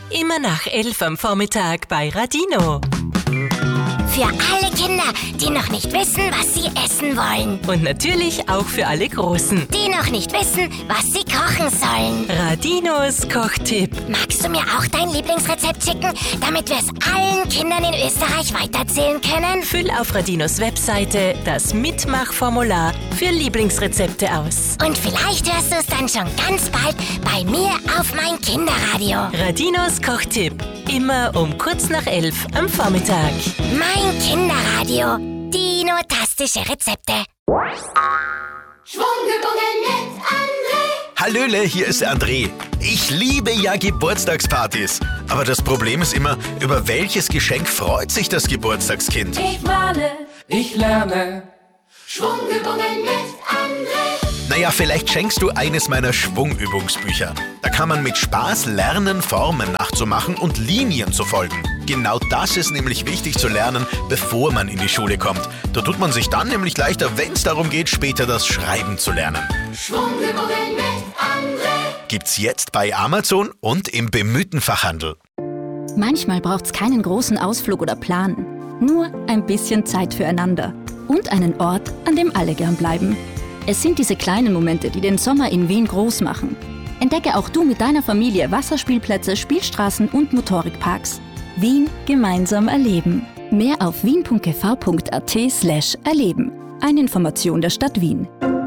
immer nach 11 am Vormittag bei Radino. Für alle Kinder, die noch nicht wissen, was sie essen wollen. Und natürlich auch für alle Großen. Die noch nicht wissen, was sie kochen sollen. Radinos Kochtipp. Magst du mir auch dein Lieblingsrezept schicken, damit wir es allen Kindern in Österreich weiterzählen können? Füll auf Radinos Webseite das Mitmachformular für Lieblingsrezepte aus. Und vielleicht hörst du es dann schon ganz bald bei mir auf mein Kinderradio. Radinos Kochtipp. Immer um kurz nach 11 am Vormittag. Mein Kinderradio. Dino-tastische Rezepte. Schwungübungen mit André. Hallöle, hier ist der André. Ich liebe ja Geburtstagspartys. Aber das Problem ist immer, über welches Geschenk freut sich das Geburtstagskind? Ich male, ich lerne. Schwungübungen mit André. Naja, vielleicht schenkst du eines meiner Schwungübungsbücher. Da kann man mit Spaß lernen, Formen nachzumachen und Linien zu folgen. Genau das ist nämlich wichtig zu lernen, bevor man in die Schule kommt. Da tut man sich dann nämlich leichter, wenn es darum geht, später das Schreiben zu lernen. Schwungübungen mit André. Gibt's jetzt bei Amazon und im bemühten Fachhandel. Manchmal braucht's keinen großen Ausflug oder Plan. Nur ein bisschen Zeit füreinander. Und einen Ort, an dem alle gern bleiben. Es sind diese kleinen Momente, die den Sommer in Wien groß machen. Entdecke auch du mit deiner Familie Wasserspielplätze, Spielstraßen und Motorikparks. Wien gemeinsam erleben. Mehr auf wien.gv.at/erleben. Eine Information der Stadt Wien.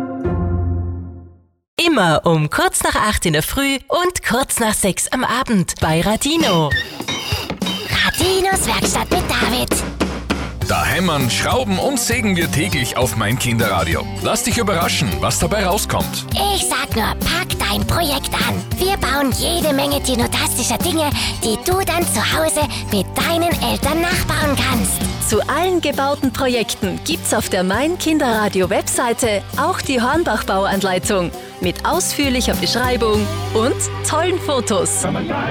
Immer um kurz nach 8 in der Früh und kurz nach 6 am Abend bei Radino. Radinos Werkstatt mit David. Da hämmern, schrauben und sägen wir täglich auf mein Kinderradio. Lass dich überraschen, was dabei rauskommt. Ich sag nur, pack dein Projekt an. Wir bauen jede Menge dinotastischer Dinge, die du dann zu Hause mit deinen Eltern nachbauen kannst. Zu allen gebauten Projekten gibt's auf der Mein Kinderradio Webseite auch die Hornbach-Bauanleitung mit ausführlicher Beschreibung und tollen Fotos.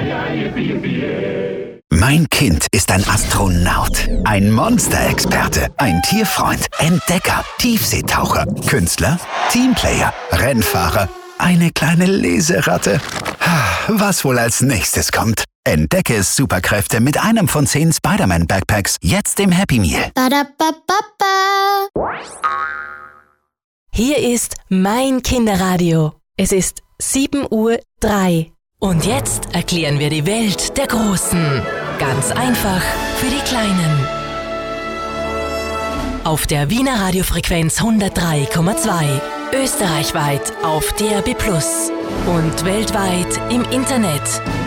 Mein Kind ist ein Astronaut, ein Monsterexperte, ein Tierfreund, Entdecker, Tiefseetaucher, Künstler, Teamplayer, Rennfahrer, eine kleine Leseratte. Was wohl als nächstes kommt? Entdecke Superkräfte mit einem von 10 Spider-Man-Backpacks jetzt im Happy Meal. Badabababa. Hier ist mein Kinderradio. Es ist 7:03 Uhr. Und jetzt erklären wir die Welt der Großen. Ganz einfach für die Kleinen. Auf der Wiener Radiofrequenz 103,2. Österreichweit auf DAB+ und weltweit im Internet.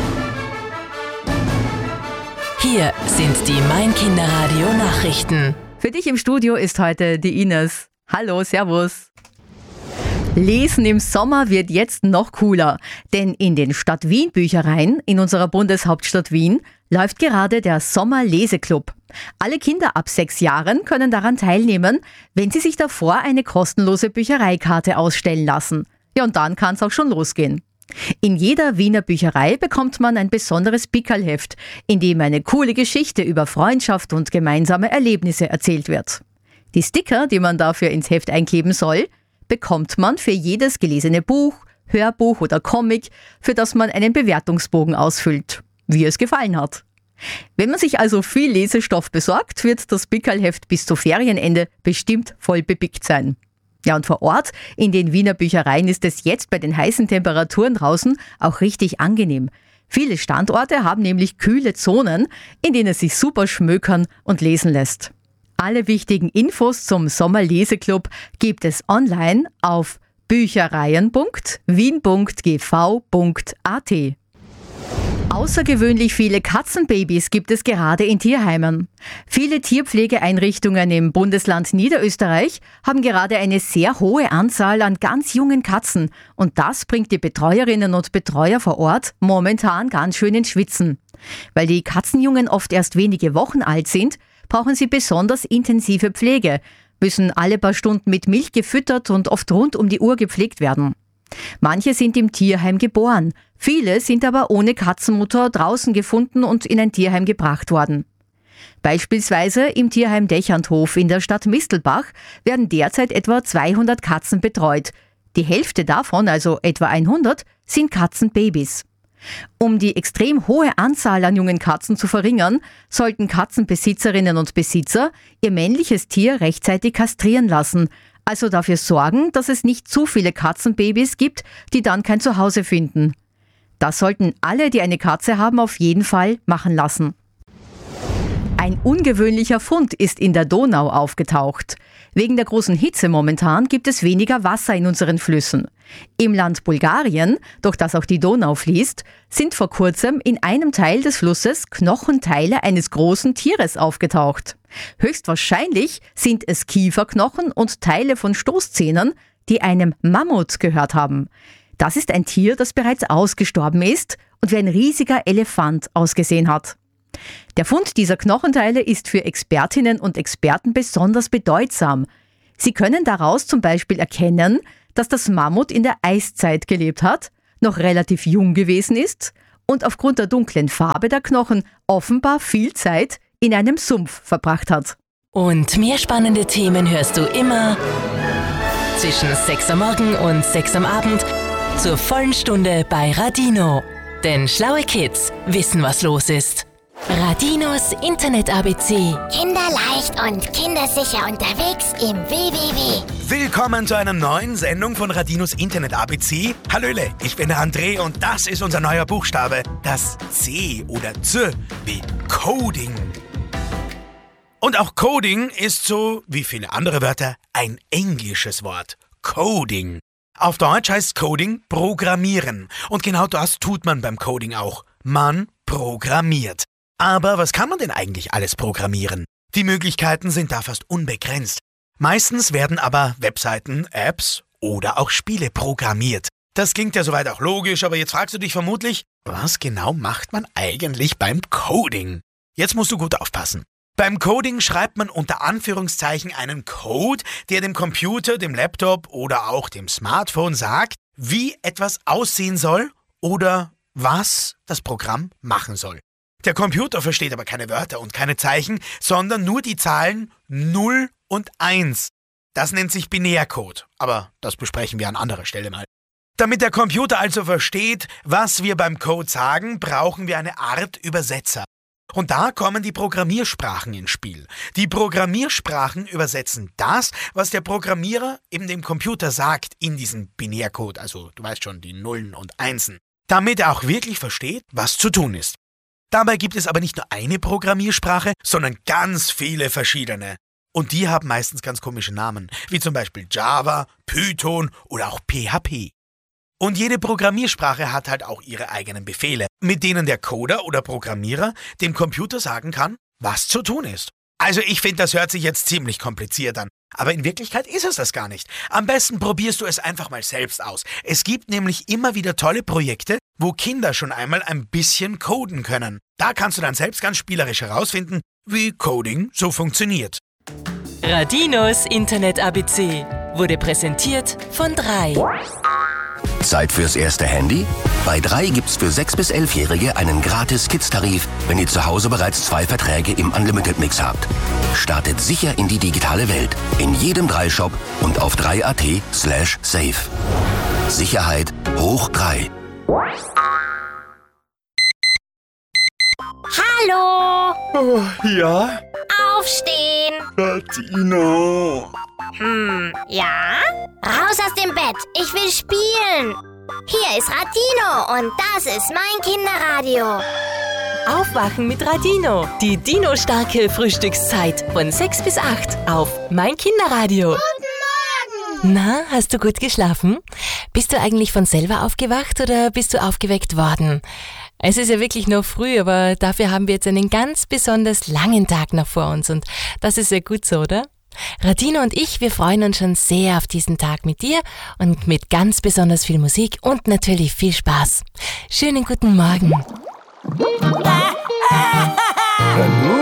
Hier sind die Mein Kinderradio Nachrichten. Für dich im Studio ist heute die Ines. Hallo, servus. Lesen im Sommer wird jetzt noch cooler, denn in den Stadt Wien Büchereien in unserer Bundeshauptstadt Wien läuft gerade der Sommerleseklub. Alle Kinder ab 6 Jahren können daran teilnehmen, wenn sie sich davor eine kostenlose Büchereikarte ausstellen lassen. Ja, und dann kann es auch schon losgehen. In jeder Wiener Bücherei bekommt man ein besonderes Pickerlheft, in dem eine coole Geschichte über Freundschaft und gemeinsame Erlebnisse erzählt wird. Die Sticker, die man dafür ins Heft einkleben soll, bekommt man für jedes gelesene Buch, Hörbuch oder Comic, für das man einen Bewertungsbogen ausfüllt, wie es gefallen hat. Wenn man sich also viel Lesestoff besorgt, wird das Pickerlheft bis zu Ferienende bestimmt voll bepickt sein. Ja, und vor Ort in den Wiener Büchereien ist es jetzt bei den heißen Temperaturen draußen auch richtig angenehm. Viele Standorte haben nämlich kühle Zonen, in denen es sich super schmökern und lesen lässt. Alle wichtigen Infos zum Sommerleseklub gibt es online auf büchereien.wien.gv.at. Außergewöhnlich viele Katzenbabys gibt es gerade in Tierheimen. Viele Tierpflegeeinrichtungen im Bundesland Niederösterreich haben gerade eine sehr hohe Anzahl an ganz jungen Katzen und das bringt die Betreuerinnen und Betreuer vor Ort momentan ganz schön ins Schwitzen. Weil die Katzenjungen oft erst wenige Wochen alt sind, brauchen sie besonders intensive Pflege, müssen alle paar Stunden mit Milch gefüttert und oft rund um die Uhr gepflegt werden. Manche sind im Tierheim geboren, viele sind aber ohne Katzenmutter draußen gefunden und in ein Tierheim gebracht worden. Beispielsweise im Tierheim Dächerndhof in der Stadt Mistelbach werden derzeit etwa 200 Katzen betreut. Die Hälfte davon, also etwa 100, sind Katzenbabys. Um die extrem hohe Anzahl an jungen Katzen zu verringern, sollten Katzenbesitzerinnen und Besitzer ihr männliches Tier rechtzeitig kastrieren lassen, also dafür sorgen, dass es nicht zu viele Katzenbabys gibt, die dann kein Zuhause finden. Das sollten alle, die eine Katze haben, auf jeden Fall machen lassen. Ein ungewöhnlicher Fund ist in der Donau aufgetaucht. Wegen der großen Hitze momentan gibt es weniger Wasser in unseren Flüssen. Im Land Bulgarien, durch das auch die Donau fließt, sind vor kurzem in einem Teil des Flusses Knochenteile eines großen Tieres aufgetaucht. Höchstwahrscheinlich sind es Kieferknochen und Teile von Stoßzähnen, die einem Mammut gehört haben. Das ist ein Tier, das bereits ausgestorben ist und wie ein riesiger Elefant ausgesehen hat. Der Fund dieser Knochenteile ist für Expertinnen und Experten besonders bedeutsam. Sie können daraus zum Beispiel erkennen, dass das Mammut in der Eiszeit gelebt hat, noch relativ jung gewesen ist und aufgrund der dunklen Farbe der Knochen offenbar viel Zeit in einem Sumpf verbracht hat. Und mehr spannende Themen hörst du immer zwischen 6 am Morgen und 6 am Abend zur vollen Stunde bei Radino. Denn schlaue Kids wissen, was los ist. Radinos Internet-ABC. Kinderleicht und kindersicher unterwegs im WWW. Willkommen zu einer neuen Sendung von Radinos Internet-ABC. Hallöle, ich bin der André und das ist unser neuer Buchstabe, das C oder Z wie Coding. Und auch Coding ist so, wie viele andere Wörter, ein englisches Wort. Coding. Auf Deutsch heißt Coding Programmieren. Und genau das tut man beim Coding auch. Man programmiert. Aber was kann man denn eigentlich alles programmieren? Die Möglichkeiten sind da fast unbegrenzt. Meistens werden aber Webseiten, Apps oder auch Spiele programmiert. Das klingt ja soweit auch logisch, aber jetzt fragst du dich vermutlich, was genau macht man eigentlich beim Coding? Jetzt musst du gut aufpassen. Beim Coding schreibt man unter Anführungszeichen einen Code, der dem Computer, dem Laptop oder auch dem Smartphone sagt, wie etwas aussehen soll oder was das Programm machen soll. Der Computer versteht aber keine Wörter und keine Zeichen, sondern nur die Zahlen 0 und 1. Das nennt sich Binärcode, aber das besprechen wir an anderer Stelle mal. Damit der Computer also versteht, was wir beim Code sagen, brauchen wir eine Art Übersetzer. Und da kommen die Programmiersprachen ins Spiel. Die Programmiersprachen übersetzen das, was der Programmierer eben dem Computer sagt in diesem Binärcode, also du weißt schon, die Nullen und Einsen, damit er auch wirklich versteht, was zu tun ist. Dabei gibt es aber nicht nur eine Programmiersprache, sondern ganz viele verschiedene. Und die haben meistens ganz komische Namen, wie zum Beispiel Java, Python oder auch PHP. Und jede Programmiersprache hat halt auch ihre eigenen Befehle, mit denen der Coder oder Programmierer dem Computer sagen kann, was zu tun ist. Also ich finde, das hört sich jetzt ziemlich kompliziert an. Aber in Wirklichkeit ist es das gar nicht. Am besten probierst du es einfach mal selbst aus. Es gibt nämlich immer wieder tolle Projekte, wo Kinder schon einmal ein bisschen coden können. Da kannst du dann selbst ganz spielerisch herausfinden, wie Coding so funktioniert. Radinos Internet-ABC wurde präsentiert von 3. Zeit fürs erste Handy? Bei 3 gibt's für 6- bis 11-Jährige einen gratis Kids-Tarif, wenn ihr zu Hause bereits 2 Verträge im Unlimited-Mix habt. Startet sicher in die digitale Welt. In jedem 3-Shop und auf 3.at/safe. Sicherheit hoch 3. Hallo! Oh, ja? Aufstehen! Radino! Ja? Raus aus dem Bett, ich will spielen! Hier ist Radino und das ist mein Kinderradio. Aufwachen mit Radino. Die Dino-starke Frühstückszeit von 6 bis 8 auf mein Kinderradio. Guten Morgen! Na, hast du gut geschlafen? Bist du eigentlich von selber aufgewacht oder bist du aufgeweckt worden? Es ist ja wirklich noch früh, aber dafür haben wir jetzt einen ganz besonders langen Tag noch vor uns und das ist ja gut so, oder? Radino und ich, wir freuen uns schon sehr auf diesen Tag mit dir und mit ganz besonders viel Musik und natürlich viel Spaß. Schönen guten Morgen. Hallo?